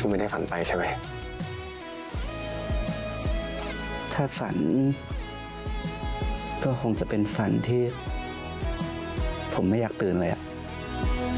คือไม่ได้ฝันไปใช่ไหมถ้าฝันก็คงจะเป็นฝันที่ผมไม่อยากตื่นเลยอะ